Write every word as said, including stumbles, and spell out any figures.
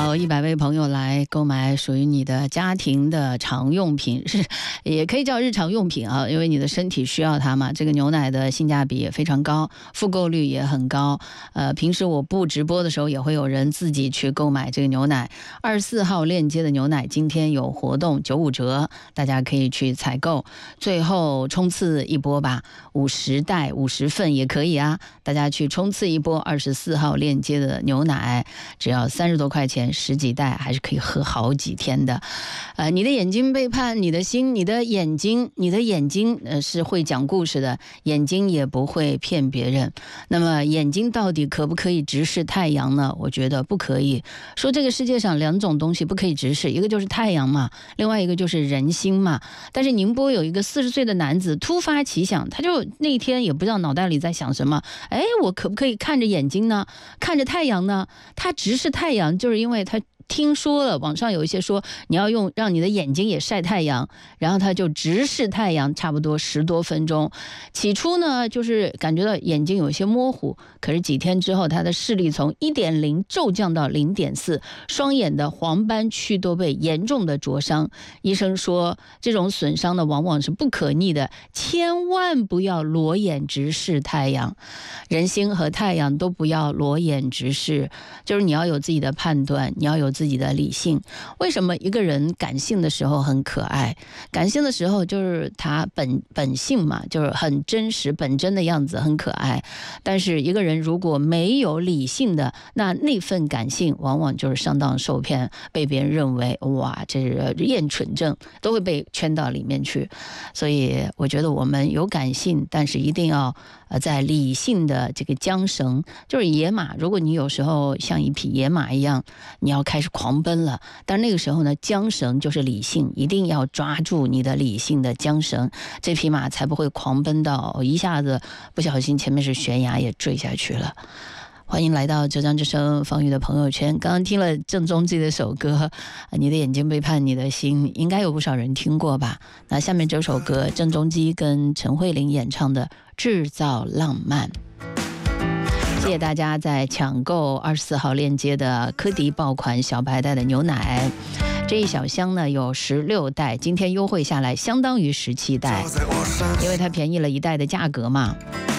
有一百位朋友来购买属于你的家庭的常用品，是也可以叫日常用品啊，因为你的身体需要它嘛。这个牛奶的性价比也非常高，复购率也很高。呃，平时我不直播的时候，也会有人自己去购买这个牛奶。二十四号链接的牛奶今天有活动，九五折，大家可以去采购。最后冲刺一波吧，五十袋、五十份也可以啊，大家去冲刺一波。二十四号链接的牛奶只要三十多块钱，十几袋还是可以喝好几天的。呃，你的眼睛背叛你的心，你的眼睛，你的眼睛呃是会讲故事的，眼睛也不会骗别人。那么眼睛到底可不可以直视太阳呢？我觉得不可以。说这个世界上两种东西不可以直视，一个就是太阳嘛，另外一个就是人心嘛。但是宁波有一个四十岁的男子突发奇想，他就那天也不知道脑袋里在想什么，哎，我可不可以看着眼睛呢？看着太阳呢？他直视太阳，就是因为他听说了网上有一些说你要用让你的眼睛也晒太阳，然后他就直视太阳差不多十多分钟。起初呢就是感觉到眼睛有些模糊，可是几天之后他的视力从 一点零 骤降到 零点四， 双眼的黄斑区都被严重的灼伤。医生说这种损伤呢往往是不可逆的，千万不要裸眼直视太阳，人心和太阳都不要裸眼直视，就是你要有自己的判断，你要有自己的理性。为什么一个人感性的时候很可爱？感性的时候就是他本本性嘛，就是很真实本真的样子，很可爱。但是一个人如果没有理性的，那那份感性往往就是上当受骗，被别人认为哇这是厌蠢症，都会被圈到里面去。所以我觉得我们有感性，但是一定要呃在理性的这个缰绳，就是野马，如果你有时候像一匹野马一样，你要开始狂奔了，但那个时候呢缰绳就是理性，一定要抓住你的理性的缰绳，这匹马才不会狂奔到一下子不小心前面是悬崖也坠下去了。欢迎来到浙江之声方宇的朋友圈。刚刚听了郑中基的首歌你的眼睛背叛你的心，应该有不少人听过吧。那下面这首歌郑中基跟陈慧琳演唱的制造浪漫。谢谢大家在抢购二十四号链接的科迪爆款小白袋的牛奶，这一小箱呢有十六袋，今天优惠下来相当于十七袋，因为它便宜了一袋的价格嘛。